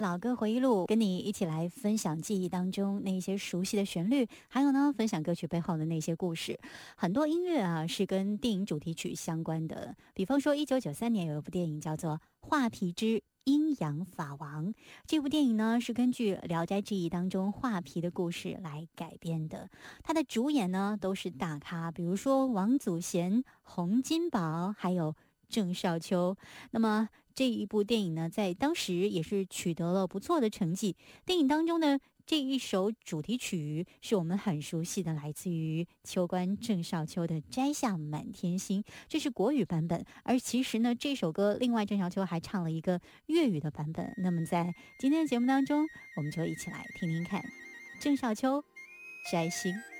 老歌回忆录，跟你一起来分享记忆当中那些熟悉的旋律，还有呢，分享歌曲背后的那些故事。很多音乐啊是跟电影主题曲相关的，比方说1993年有一部电影叫做《画皮之阴阳法王》，这部电影呢是根据《聊斋志异》当中画皮的故事来改编的。它的主演呢都是大咖，比如说王祖贤、洪金宝，还有郑少秋。那么这一部电影呢，在当时也是取得了不错的成绩。电影当中的这一首主题曲是我们很熟悉的，来自于秋官郑少秋的《摘下满天星》，这是国语版本。而其实呢，这首歌另外郑少秋还唱了一个粤语的版本。那么在今天的节目当中，我们就一起来听听看郑少秋《摘星》。